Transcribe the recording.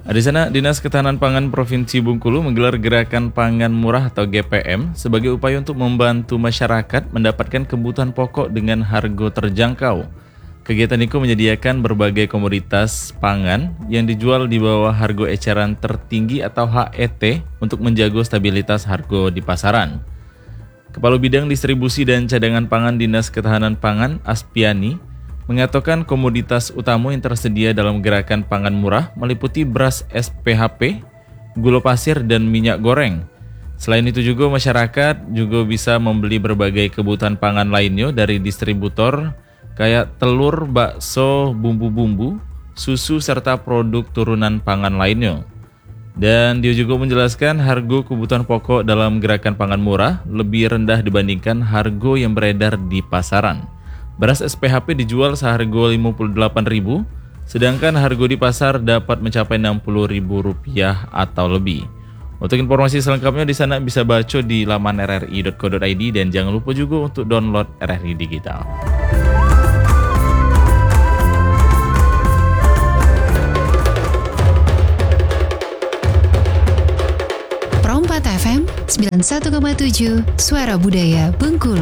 Di sana, Dinas Ketahanan Pangan Provinsi Bengkulu menggelar Gerakan Pangan Murah atau GPM sebagai upaya untuk membantu masyarakat mendapatkan kebutuhan pokok dengan harga terjangkau. Kegiatan itu menyediakan berbagai komoditas pangan yang dijual di bawah harga eceran tertinggi atau HET untuk menjaga stabilitas harga di pasaran. Kepala Bidang Distribusi dan Cadangan Pangan Dinas Ketahanan Pangan, Aspiani, mengatakan komoditas utama yang tersedia dalam gerakan pangan murah meliputi beras SPHP, gula pasir, dan minyak goreng. Selain itu juga masyarakat juga bisa membeli berbagai kebutuhan pangan lainnya dari distributor kayak telur, bakso, bumbu-bumbu, susu, serta produk turunan pangan lainnya. Dan dia juga menjelaskan harga kebutuhan pokok dalam gerakan pangan murah lebih rendah dibandingkan harga yang beredar di pasaran. Beras SPHP dijual seharga Rp58.000, sedangkan harga di pasar dapat mencapai Rp60.000 atau lebih. Untuk informasi selengkapnya di sana bisa baca di laman rri.co.id dan jangan lupa juga untuk download RRI Digital. Pro 4 FM 91,7 Suara Budaya Bengkulu.